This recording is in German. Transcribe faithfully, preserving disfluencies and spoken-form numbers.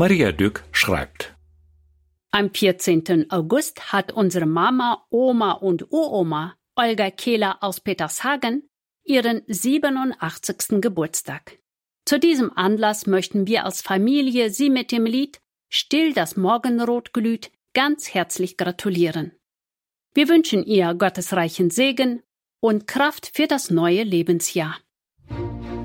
Maria Dück schreibt. Am vierzehnten August hat unsere Mama, Oma und Uroma Olga Kehler aus Petershagen ihren siebenundachtzigsten Geburtstag. Zu diesem Anlass möchten wir als Familie sie mit dem Lied »Still das Morgenrot glüht« ganz herzlich gratulieren. Wir wünschen ihr gottesreichen Segen und Kraft für das neue Lebensjahr.